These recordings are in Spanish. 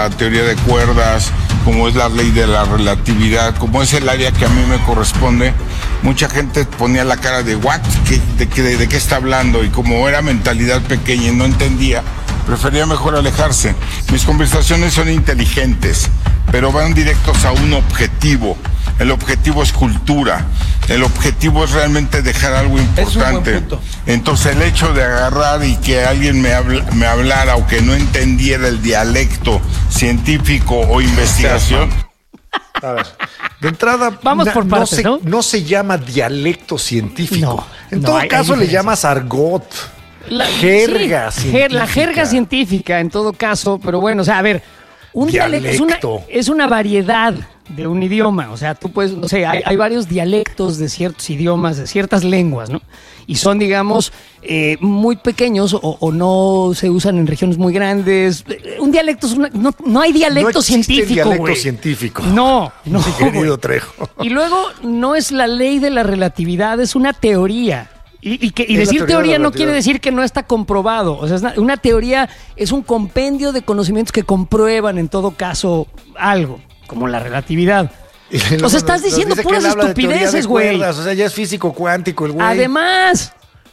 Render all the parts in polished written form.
la teoría de cuerdas, como es la ley de la relatividad, como es el área que a mí me corresponde, mucha gente ponía la cara de ¿what? ¿De qué está hablando? Y como era mentalidad pequeña y no entendía, prefería mejor alejarse. Mis conversaciones son inteligentes, pero van directos a un objetivo. El objetivo es cultura. El objetivo es realmente dejar algo importante. Entonces el hecho de agarrar y que alguien me hablara o que no entendiera el dialecto científico o investigación. A ver, de entrada, vamos por partes, no se llama dialecto científico. No, en todo caso le llamas argot. La jerga científica en todo caso, pero bueno, o sea, a ver, un dialecto es una variedad de un idioma, o sea, tú puedes, no sé, hay varios dialectos de ciertos idiomas, de ciertas lenguas, ¿no? Y son, digamos, muy pequeños o no se usan en regiones muy grandes. Un dialecto es no hay dialecto científico, dialecto güey. Científico. No, mi querido Trejo. Y luego no es la ley de la relatividad, es una teoría. Y decir teoría no quiere decir que no está comprobado. O sea, una teoría es un compendio de conocimientos que comprueban en todo caso algo, como la relatividad. O sea, estás diciendo puras estupideces, güey. O sea, ya es físico cuántico el güey. Además,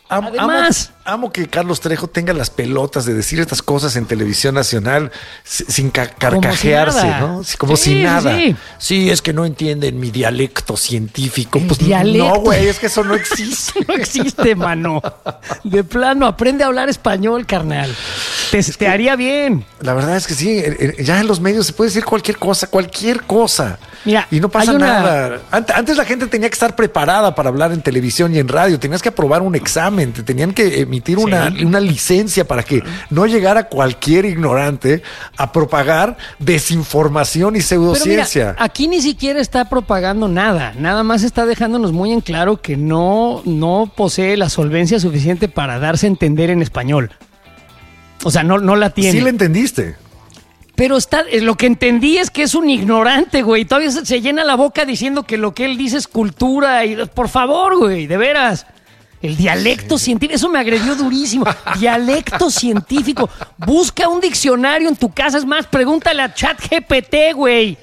amo que Carlos Trejo tenga las pelotas de decir estas cosas en televisión nacional sin carcajearse, ¿no? Como si nada. Sí, es que no entienden mi dialecto científico. Pues dialecto. No, güey, es que eso no existe. No existe, mano. De plano, aprende a hablar español, carnal. Te haría bien. La verdad es que sí, ya en los medios se puede decir cualquier cosa. Mira, y no pasa nada. Antes la gente tenía que estar preparada para hablar en televisión y en radio. Tenías que aprobar un examen, te tenían que emitir una licencia para que no llegara cualquier ignorante a propagar desinformación y pseudociencia. Pero mira, aquí ni siquiera está propagando nada. Nada más está dejándonos muy en claro que no posee la solvencia suficiente para darse a entender en español. O sea, no la tiene. Sí la entendiste. Pero lo que entendí es que es un ignorante, güey. Todavía se llena la boca diciendo que lo que él dice es cultura. Y por favor, güey, de veras. El dialecto científico, eso me agredió durísimo. Dialecto científico. Busca un diccionario en tu casa. Es más, pregúntale a ChatGPT, güey.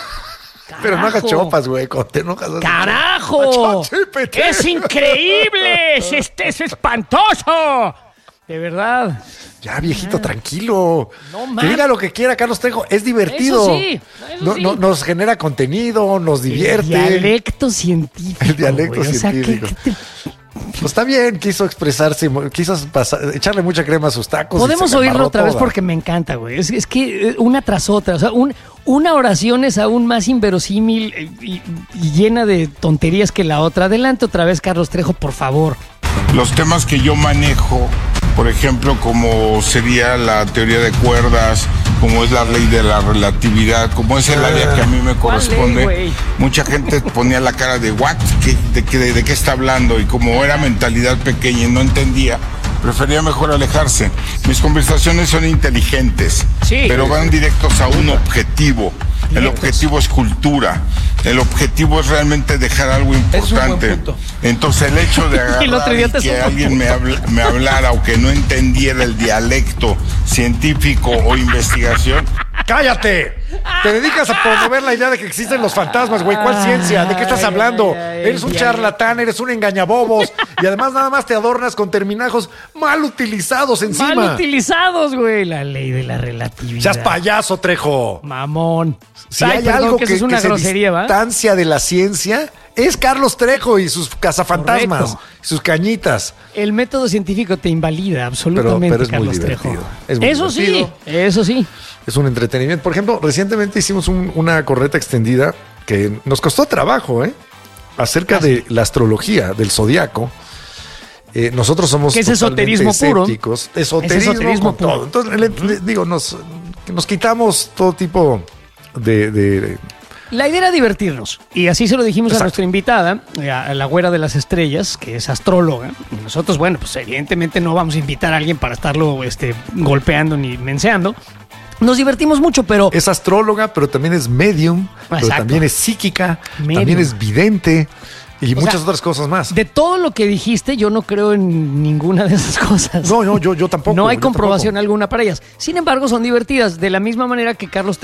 Pero no hagas chopas, güey. Cuando te enojas. ¡Carajo! ¡Es increíble! ¡Es espantoso! De verdad. Ya, viejito, tranquilo. No, que diga lo que quiera, Carlos Trejo. Es divertido. Eso sí. Nos genera contenido, nos divierte. El dialecto científico. El dialecto científico. O sea, pues está bien, quiso expresarse, quiso echarle mucha crema a sus tacos. Podemos oírlo otra vez porque me encanta, güey. Es que una tras otra, o sea, una oración es aún más inverosímil y llena de tonterías que la otra. Adelante otra vez, Carlos Trejo, por favor. Los temas que yo manejo, por ejemplo, como sería la teoría de cuerdas, como es la ley de la relatividad, como es el área que a mí me corresponde, mucha gente ponía la cara de ¿what? ¿De qué está hablando? Y como era mentalidad pequeña y no entendía, prefería mejor alejarse. Mis conversaciones son inteligentes, pero van directos a un objetivo. El objetivo es cultura. El objetivo es realmente dejar algo importante. Entonces el hecho de agarrar y que alguien me hablara o que no entendiera el dialecto científico o investigación. ¡Cállate! Te dedicas a promover la idea de que existen los fantasmas, güey. ¿Cuál ciencia? ¿De qué estás hablando? Eres un charlatán, eres un engañabobos. Y además nada más te adornas con terminajos mal utilizados encima. Mal utilizados, güey. La ley de la relatividad. Seas payaso, Trejo. Mamón. Si hay algo que es una grosería, ¿va? Distancia de la ciencia, es Carlos Trejo y sus cazafantasmas, y sus cañitas. El método científico te invalida absolutamente, pero es Carlos muy Trejo. Es muy divertido. Eso sí. Es un entretenimiento. Por ejemplo, recientemente hicimos una correta extendida que nos costó trabajo, acerca de la astrología, del zodiaco. Nosotros somos es esoterismo escépticos. Puro. Esoterismo con todo. Entonces, digo, nos quitamos todo tipo de... La idea era divertirnos. Y así se lo dijimos a nuestra invitada, a la güera de las estrellas, que es astróloga. Y nosotros, bueno, pues evidentemente no vamos a invitar a alguien para estarlo golpeando ni menseando. Nos divertimos mucho, pero... Es astróloga, pero también es medium, pero también es psíquica, también es vidente y muchas otras cosas más. De todo lo que dijiste, yo no creo en ninguna de esas cosas. No, yo tampoco. No hay comprobación alguna para ellas. Sin embargo, son divertidas. De la misma manera que Carlos